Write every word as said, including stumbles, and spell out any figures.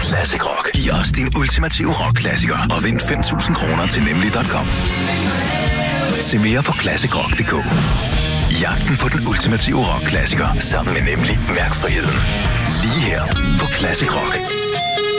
Classic Rock. Giv os din ultimative rock-klassiker og vind fem tusind kroner til nemlig punktum com. Se mere på classic rock punktum d k. Jagten på den ultimative rock-klassiker sammen med Nemlig. Mærk friheden. Lige her på Classic Rock.